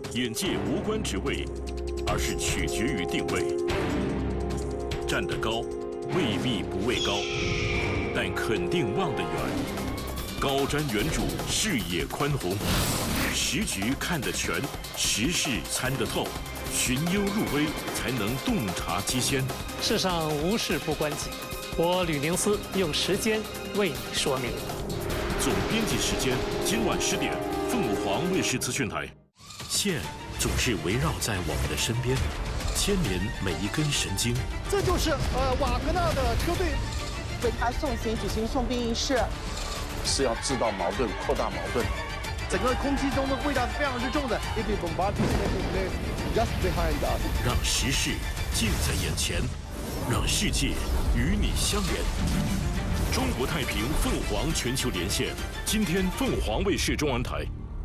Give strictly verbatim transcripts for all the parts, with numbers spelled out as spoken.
眼界无关职位，而是取决于定位。站得高，未必不畏高，但肯定望得远。高瞻远瞩，视野宽宏，时局看得全，时事参得透，寻幽入微，才能洞察机先。 世上无事不关己，我吕宁思用时间为你说明。 总编辑时间，今晚十点，凤凰卫视资讯台。线总是围绕在我们的身边，牵连每一根神经。 这就是呃瓦格纳的车队为他送行举行送殡仪式， 是要制造矛盾、扩大矛盾。 整个空气中的味道是非常之重的。If we bombard just behind us， 让时事近在眼前，让世界与你相连。中国太平凤凰全球连线，今天凤凰卫视中文台。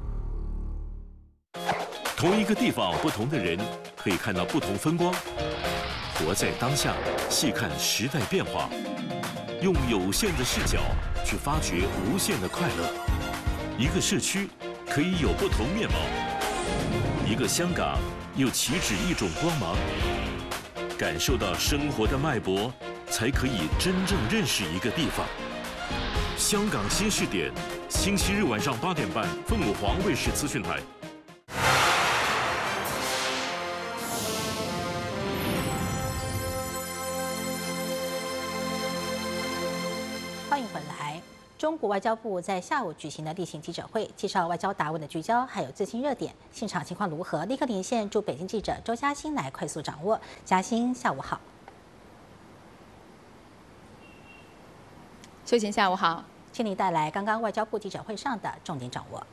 同一个地方，不同的人可以看到不同风光。活在当下，细看时代变化，用有限的视角去发掘无限的快乐。一个社区可以有不同面貌，一个香港又岂止一种光芒。感受到生活的脉搏，才可以真正认识一个地方。香港新视点，星期日晚上八点半，凤凰卫视资讯台。 欢迎回来。中国外交部在下午举行的例行记者会，介绍外交答问的聚焦，还有最新热点，现场情况如何？立刻连线驻北京记者周嘉欣来快速掌握。嘉欣，下午好。 秀琴，下午好， 请你带来刚刚外交部记者会上的重点掌握。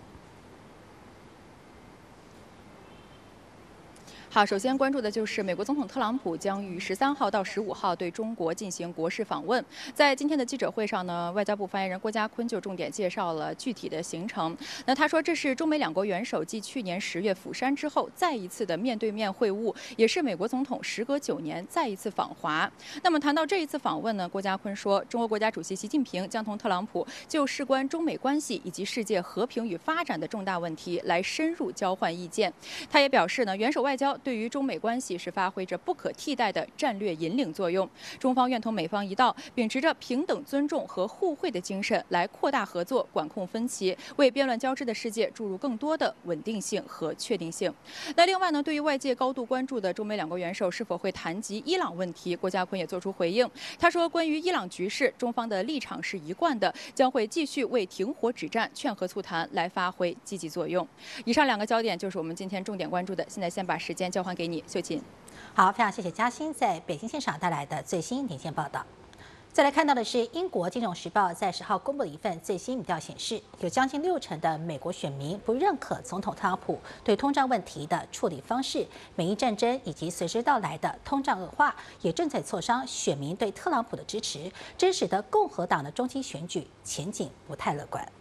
好，首先关注的就是美国总统特朗普将于十三号到十五号对中国进行国事访问。在今天的记者会上呢，外交部发言人郭家坤就重点介绍了具体的行程。那他说，这是中美两国元首继去年十月釜山之后再一次的面对面会晤，也是美国总统时隔九年再一次访华。那么谈到这一次访问呢，郭家坤说，中国国家主席习近平将同特朗普就事关中美关系以及世界和平与发展的重大问题来深入交换意见。他也表示呢，元首外交对于中美关系是发挥着不可替代的战略引领作用。中方愿同美方一道，秉持着平等、尊重和互惠的精神，来扩大合作、管控分歧，为变乱交织的世界注入更多的稳定性和确定性。那另外呢，对于外界高度关注的中美两国元首是否会谈及伊朗问题，郭家坤也作出回应。他说，关于伊朗局势，中方的立场是一贯的，将会继续为停火止战、劝和促谈来发挥积极作用。以上两个焦点就是我们今天重点关注的。现在先把时间交还给你，秀琴。 好，非常谢谢嘉欣在北京现场带来的最新连线报道。再来看到的是，英国《金融时报》在十号公布的一份最新民调显示，有将近六成的美国选民不认可总统特朗普对通胀问题的处理方式。美伊战争以及随之到来的通胀恶化，也正在挫伤选民对特朗普的支持，这使得共和党的中期选举前景不太乐观。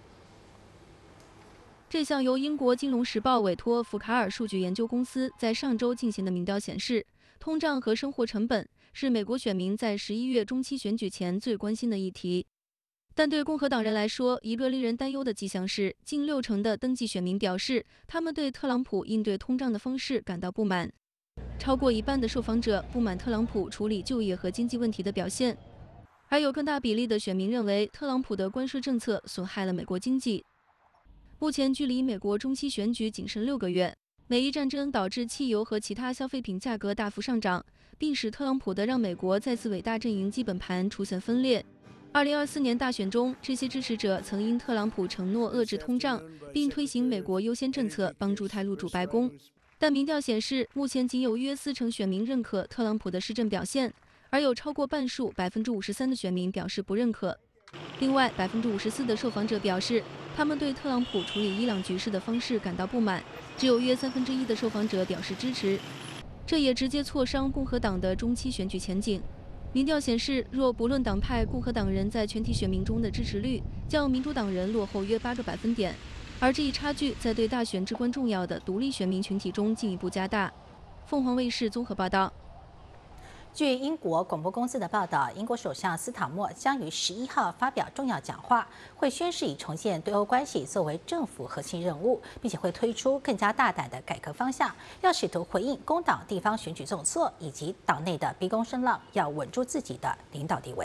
这项由英国《金融时报》委托福卡尔数据研究公司在上周进行的民调显示，通胀和生活成本是美国选民在十一月中期选举前最关心的议题。但对共和党人来说，一个令人担忧的迹象是，近六成的登记选民表示，他们对特朗普应对通胀的方式感到不满。超过一半的受访者不满特朗普处理就业和经济问题的表现，而有更大比例的选民认为，特朗普的关税政策损害了美国经济。目前距离美国中期选举仅剩六个月，美伊战争导致汽油和其他消费品价格大幅上涨，并使特朗普的让美国再次伟大阵营基本盘出现分裂。二零二四年大选中，这些支持者曾因特朗普承诺遏制通胀，并推行美国优先政策，帮助他入主白宫。但民调显示，目前仅有约四成选民认可特朗普的施政表现，而有超过半数百分之五十三的选民表示不认可。另外，百分之五十四的受访者表示，他们对特朗普处理伊朗局势的方式感到不满，只有约三分之一的受访者表示支持。这也直接挫伤共和党的中期选举前景。民调显示，若不论党派，共和党人在全体选民中的支持率较民主党人落后约八个百分点，而这一差距在对大选至关重要的独立选民群体中进一步加大。凤凰卫视综合报道。 据英国广播公司的报道，英国首相斯塔默将于十一号发表重要讲话，会宣示以重建对欧关系作为政府核心任务，并且会推出更加大胆的改革方向，要试图回应工党地方选举重挫以及党内的逼宫声浪，要稳住自己的领导地位。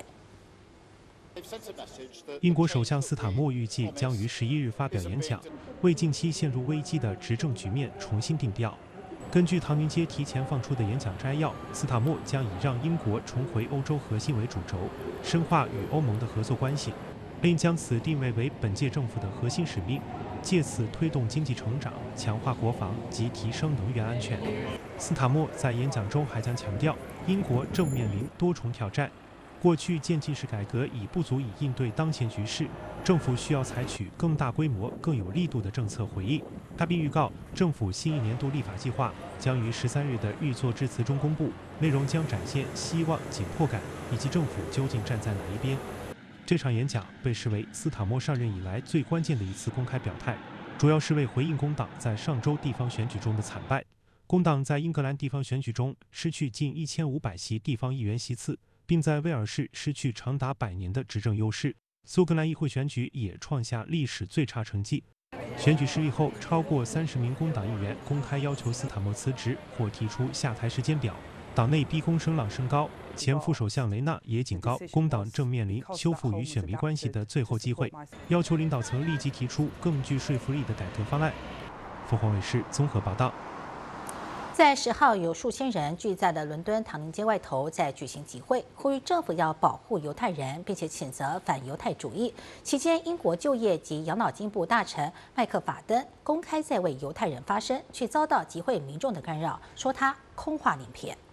英国首相斯塔默预计将于十一日发表演讲，为近期陷入危机的执政局面重新定调。 根据唐宁街提前放出的演讲摘要，斯塔默将以让英国重回欧洲核心为主轴，深化与欧盟的合作关系，并将此定位为本届政府的核心使命，借此推动经济成长、强化国防及提升能源安全。斯塔默在演讲中还将强调，英国正面临多重挑战。 过去渐进式改革已不足以应对当前局势，政府需要采取更大规模、更有力度的政策回应。他并预告，政府新一年度立法计划将于十三日的预作致辞中公布，内容将展现希望、紧迫感以及政府究竟站在哪一边。这场演讲被视为斯塔默上任以来最关键的一次公开表态，主要是为回应工党在上周地方选举中的惨败。工党在英格兰地方选举中失去近一千五百席地方议员席次。 并在威尔士失去长达百年的执政优势。苏格兰议会选举也创下历史最差成绩。选举失利后，超过三十名工党议员公开要求斯塔默辞职或提出下台时间表。党内逼宫声浪升高，前副首相雷纳也警告，工党正面临修复与选民关系的最后机会，要求领导层立即提出更具说服力的改革方案。凤凰卫视综合报道。 在十号，有数千人聚在了伦敦唐宁街外头，在举行集会，呼吁政府要保护犹太人，并且谴责反犹太主义。期间，英国就业及养老金部大臣麦克法登公开在为犹太人发声，却遭到集会民众的干扰，说他空话连篇。